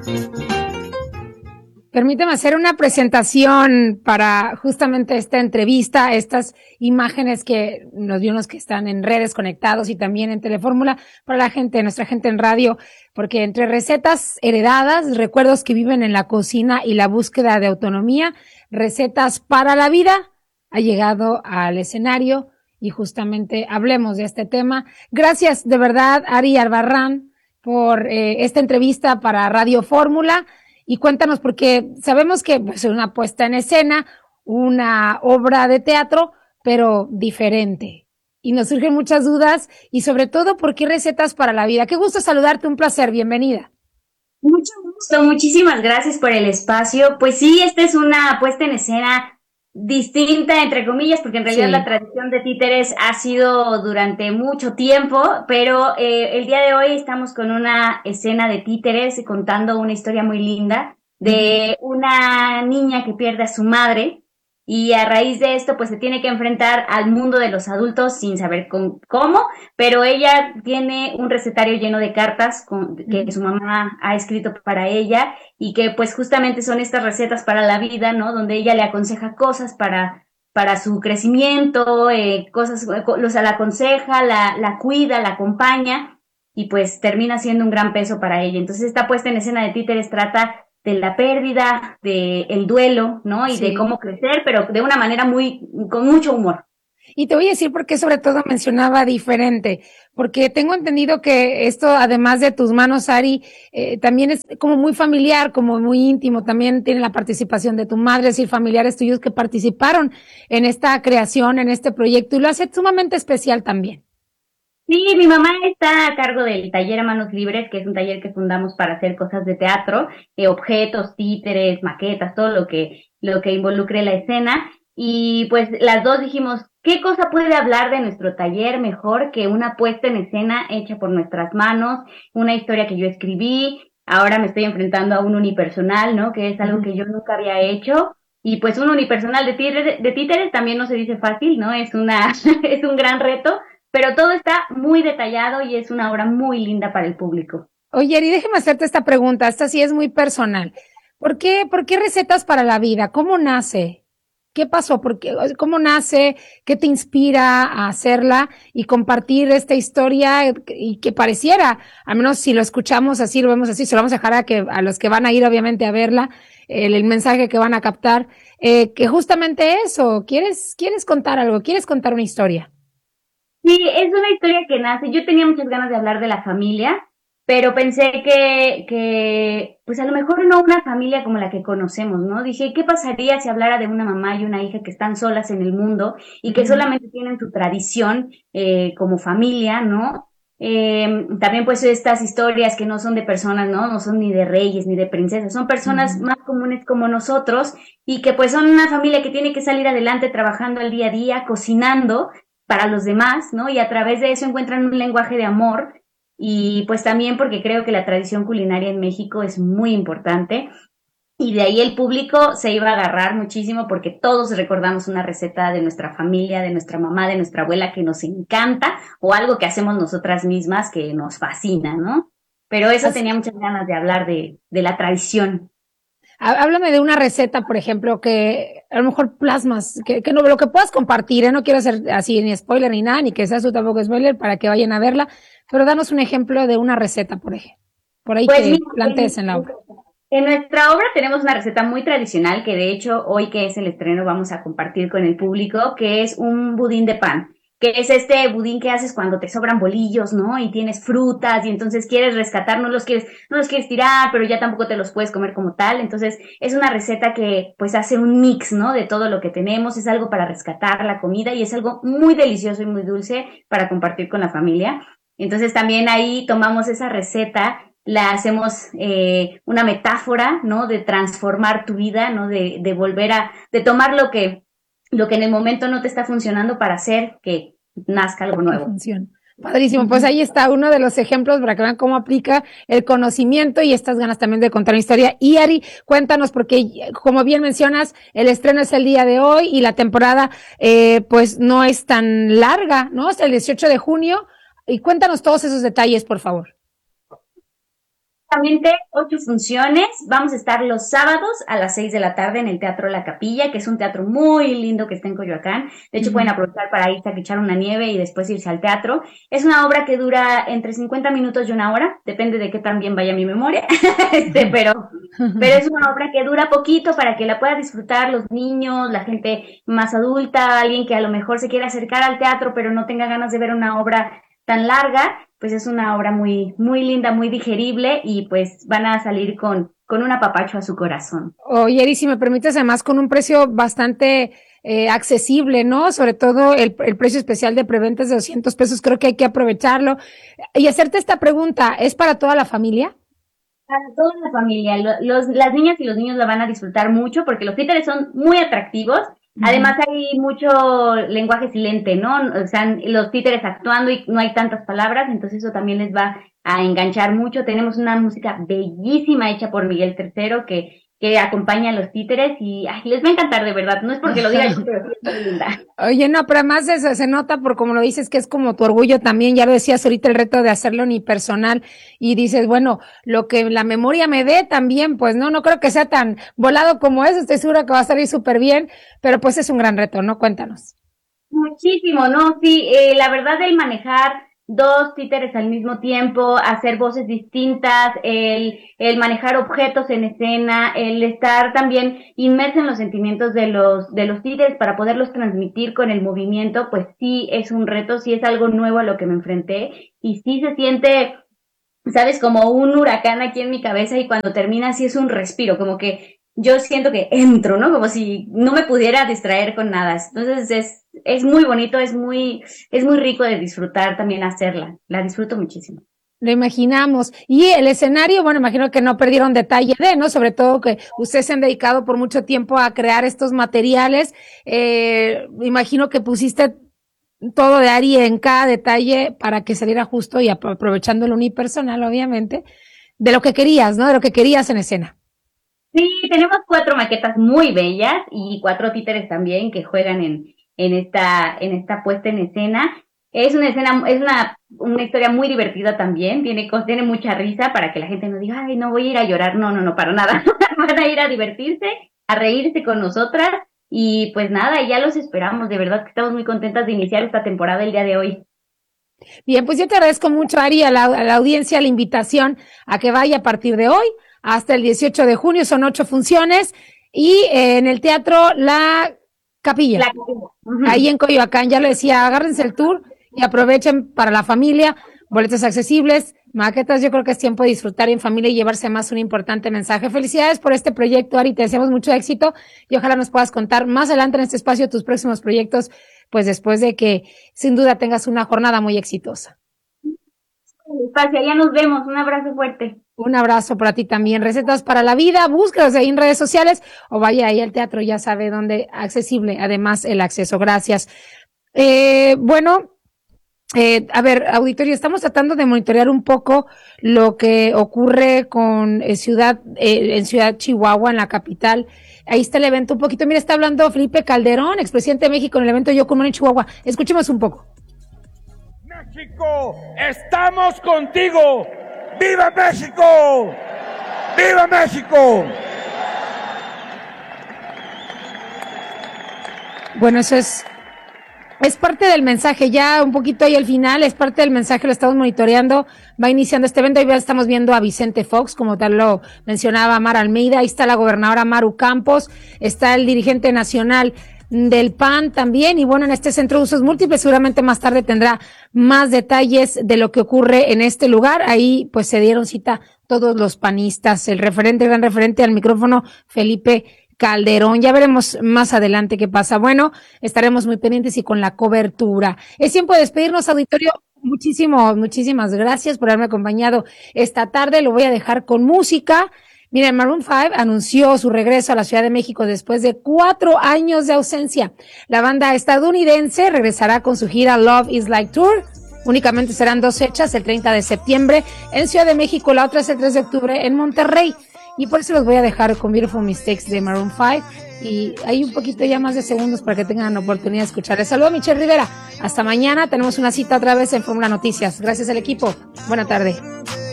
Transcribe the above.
Permíteme hacer una presentación para justamente esta entrevista, estas imágenes que nos dio unos que están en redes conectados y también en Telefórmula para la gente, nuestra gente en radio, porque entre recetas heredadas, recuerdos que viven en la cocina y la búsqueda de autonomía, recetas para la vida, ha llegado al escenario y justamente hablemos de este tema. Gracias de verdad, Ari Albarrán, por esta entrevista para Radio Fórmula. Y cuéntanos, porque sabemos que pues, es una puesta en escena, una obra de teatro, pero diferente. Y nos surgen muchas dudas y sobre todo, ¿por qué recetas para la vida? Qué gusto saludarte, un placer, bienvenida. Mucho gusto, muchísimas gracias por el espacio. Pues sí, esta es una puesta en escena distinta, entre comillas, porque en realidad la tradición de títeres ha sido durante mucho tiempo, pero el día de hoy estamos con una escena de títeres contando una historia muy linda de una niña que pierde a su madre y a raíz de esto pues se tiene que enfrentar al mundo de los adultos sin saber cómo, pero ella tiene un recetario lleno de cartas que su mamá ha escrito para ella y que pues justamente son estas recetas para la vida, ¿no? Donde ella le aconseja cosas para su crecimiento, cosas, la aconseja, la cuida, la acompaña y pues termina siendo un gran peso para ella. Entonces esta puesta en escena de títeres trata de la pérdida, de el duelo, ¿no? Y de cómo crecer, pero de una manera con mucho humor. Y te voy a decir por qué sobre todo mencionaba diferente, porque tengo entendido que esto, además de tus manos, Ari, también es como muy familiar, como muy íntimo, también tiene la participación de tu madre, es decir, familiares tuyos que participaron en esta creación, en este proyecto, y lo hace sumamente especial también. Sí, mi mamá está a cargo del taller a manos libres, que es un taller que fundamos para hacer cosas de teatro, objetos, títeres, maquetas, todo lo que involucre la escena. Y pues las dos dijimos, ¿qué cosa puede hablar de nuestro taller mejor que una puesta en escena hecha por nuestras manos, una historia que yo escribí? Ahora me estoy enfrentando a un unipersonal, ¿no? Que es algo que yo nunca había hecho. Y pues un unipersonal de títeres también no se dice fácil, ¿no? Es es un gran reto, pero todo está muy detallado y es una obra muy linda para el público. Oye, Ari, déjame hacerte esta pregunta, esta sí es muy personal. ¿Por qué recetas para la vida? ¿Cómo nace? ¿Qué pasó? ¿Cómo nace? ¿Qué te inspira a hacerla y compartir esta historia y que pareciera, al menos si lo escuchamos así, lo vemos así, se lo vamos a dejar a los que van a ir obviamente a verla, el mensaje que van a captar, que justamente eso, ¿quieres contar algo? ¿Quieres contar una historia? Sí, es una historia que nace. Yo tenía muchas ganas de hablar de la familia, pero pensé pues a lo mejor no una familia como la que conocemos, ¿no? Dije, ¿qué pasaría si hablara de una mamá y una hija que están solas en el mundo y que solamente tienen su tradición como familia, ¿no? También pues estas historias que no son de personas, ¿no? No son ni de reyes ni de princesas, son personas más comunes como nosotros y que pues son una familia que tiene que salir adelante trabajando el día a día, cocinando para los demás, ¿no? Y a través de eso encuentran un lenguaje de amor y pues también porque creo que la tradición culinaria en México es muy importante y de ahí el público se iba a agarrar muchísimo porque todos recordamos una receta de nuestra familia, de nuestra mamá, de nuestra abuela que nos encanta o algo que hacemos nosotras mismas que nos fascina, ¿no? Pero eso tenía muchas ganas de hablar de la tradición. Háblame de una receta, por ejemplo, que a lo mejor plasmas, que no, lo que puedas compartir, no quiero hacer así ni spoiler ni nada, ni que seas tú tampoco spoiler para que vayan a verla, pero danos un ejemplo de una receta, por ejemplo, por ahí pues que mira, plantees en la obra. En nuestra obra tenemos una receta muy tradicional que de hecho hoy que es el estreno vamos a compartir con el público, que es un budín de pan, que es este budín que haces cuando te sobran bolillos, ¿no? Y tienes frutas y entonces quieres rescatar, no los quieres tirar, pero ya tampoco te los puedes comer como tal. Entonces es una receta que pues hace un mix, ¿no? De todo lo que tenemos, es algo para rescatar la comida y es algo muy delicioso y muy dulce para compartir con la familia. Entonces también ahí tomamos esa receta, la hacemos una metáfora, ¿no? De transformar tu vida, ¿no? De volver de tomar lo que en el momento no te está funcionando para hacer que nazca algo nuevo. Funciona. Padrísimo, pues ahí está uno de los ejemplos para que vean cómo aplica el conocimiento y estas ganas también de contar una historia. Y Ari, cuéntanos, porque como bien mencionas, el estreno es el día de hoy y la temporada pues no es tan larga, ¿no? Hasta el 18 de junio. Y cuéntanos todos esos detalles, por favor. Únicamente 8 funciones. Vamos a estar los sábados a las 6 de la tarde en el Teatro La Capilla, que es un teatro muy lindo que está en Coyoacán. De hecho, pueden aprovechar para irse a echar una nieve y después irse al teatro. Es una obra que dura entre 50 minutos y una hora, depende de qué tan bien vaya mi memoria, pero es una obra que dura poquito para que la pueda disfrutar los niños, la gente más adulta, alguien que a lo mejor se quiera acercar al teatro pero no tenga ganas de ver una obra tan larga. Pues es una obra muy, muy linda, muy digerible y pues van a salir con un apapacho a su corazón. Oye, Eri, si me permites, además con un precio bastante accesible, ¿no? Sobre todo el precio especial de preventas de 200 pesos, creo que hay que aprovecharlo. Y hacerte esta pregunta, ¿es para toda la familia? Para toda la familia, las niñas y los niños la van a disfrutar mucho porque los títeres son muy atractivos. Además hay mucho lenguaje silente, ¿no? O sea, los títeres actuando y no hay tantas palabras, entonces eso también les va a enganchar mucho. Tenemos una música bellísima hecha por Miguel III que acompaña a los títeres y les va a encantar de verdad. No es porque lo diga yo, pero sí es muy linda. Oye, no, pero además eso se nota por como lo dices, que es como tu orgullo también, ya lo decías ahorita, el reto de hacerlo unipersonal, y dices, bueno, lo que la memoria me dé también, pues no creo que sea tan volado como eso, estoy segura que va a salir súper bien, pero pues es un gran reto, ¿no? Cuéntanos. Muchísimo, ¿no? Sí, la verdad el manejar 2 títeres al mismo tiempo, hacer voces distintas, el manejar objetos en escena, el estar también inmerso en los sentimientos de los títeres para poderlos transmitir con el movimiento, pues sí es un reto, sí es algo nuevo a lo que me enfrenté y sí se siente, sabes, como un huracán aquí en mi cabeza y cuando termina sí es un respiro, como que yo siento que entro, ¿no? Como si no me pudiera distraer con nada. Entonces es muy bonito, es muy rico de disfrutar también hacerla. La disfruto muchísimo. Lo imaginamos. Y el escenario, bueno, imagino que no perdieron detalle ¿no? Sobre todo que ustedes se han dedicado por mucho tiempo a crear estos materiales. Imagino que pusiste todo de Ari en cada detalle para que saliera justo y aprovechando el unipersonal, obviamente, de lo que querías, ¿no? De lo que querías en escena. Sí, tenemos 4 maquetas muy bellas y 4 títeres también que juegan en esta puesta en escena. Es una historia muy divertida también, tiene mucha risa para que la gente no diga, ay, no voy a ir a llorar, no, para nada. Van a ir a divertirse, a reírse con nosotras y pues nada, ya los esperamos, de verdad que estamos muy contentas de iniciar esta temporada el día de hoy. Bien, pues yo te agradezco mucho, Ari, a la audiencia, la invitación a que vaya a partir de hoy hasta el 18 de junio, son 8 funciones, y en el Teatro La Capilla, ahí en Coyoacán, ya lo decía, agárrense el tour y aprovechen para la familia, boletos accesibles, maquetas, yo creo que es tiempo de disfrutar en familia y llevarse más un importante mensaje. Felicidades por este proyecto, Ari, te deseamos mucho éxito y ojalá nos puedas contar más adelante en este espacio tus próximos proyectos, pues después de que sin duda tengas una jornada muy exitosa. Ya nos vemos, un abrazo fuerte. Un abrazo para ti también. Recetas para la vida, búscalos ahí en redes sociales o vaya ahí al teatro, ya sabe dónde accesible, además el acceso. Gracias. A ver, auditorio, estamos tratando de monitorear un poco lo que ocurre con en Ciudad Chihuahua, en la capital. Ahí está el evento un poquito. Mira, está hablando Felipe Calderón, expresidente de México, en el evento Yo Como en Chihuahua. Escuchemos un poco. México, estamos contigo. ¡Viva México! ¡Viva México! Bueno, eso es parte del mensaje, ya un poquito ahí al final, es parte del mensaje, lo estamos monitoreando, va iniciando este evento, y ya estamos viendo a Vicente Fox, como tal lo mencionaba Mara Almeida, ahí está la gobernadora Maru Campos, está el dirigente nacional del PAN también, y bueno, en este centro de usos múltiples seguramente más tarde tendrá más detalles de lo que ocurre en este lugar. Ahí pues se dieron cita todos los panistas, el gran referente al micrófono Felipe Calderón. Ya veremos más adelante qué pasa. Bueno, estaremos muy pendientes y con la cobertura. Es tiempo de despedirnos, auditorio. Muchísimas gracias por haberme acompañado esta tarde. Lo voy a dejar con música. Miren, Maroon 5 anunció su regreso a la Ciudad de México después de 4 años de ausencia. La banda estadounidense regresará con su gira Love is Like Tour. Únicamente serán 2 fechas, el 30 de septiembre en Ciudad de México, la otra es el 3 de octubre en Monterrey. Y por eso los voy a dejar con Beautiful Mistakes de Maroon 5. Y hay un poquito ya más de segundos para que tengan la oportunidad de escuchar. Les saludo a Michelle Rivera. Hasta mañana. Tenemos una cita otra vez en Fórmula Noticias. Gracias al equipo. Buena tarde.